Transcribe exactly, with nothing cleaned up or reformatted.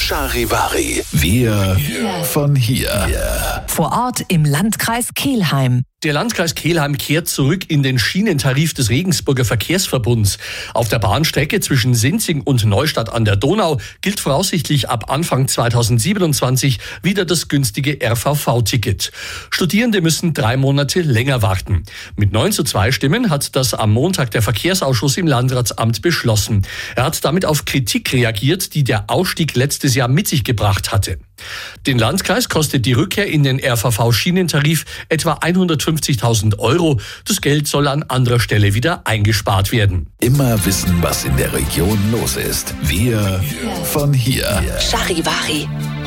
Charivari. Wir von hier. Vor Ort im Landkreis Kelheim. Der Landkreis Kelheim kehrt zurück in den Schienentarif des Regensburger Verkehrsverbunds. Auf der Bahnstrecke zwischen Sinzing und Neustadt an der Donau gilt voraussichtlich ab Anfang zweitausendsiebenundzwanzig wieder das günstige R V V-Ticket. Studierende müssen drei Monate länger warten. Mit neun zu zwei Stimmen hat das am Montag der Verkehrsausschuss im Landratsamt beschlossen. Er hat damit auf Kritik reagiert, die der Ausstieg letztes Jahr mit sich gebracht hatte. Den Landkreis kostet die Rückkehr in den R V V-Schienentarif etwa hundertfünfzigtausend Euro. Das Geld soll an anderer Stelle wieder eingespart werden. Immer wissen, was in der Region los ist. Wir von hier. Charivari.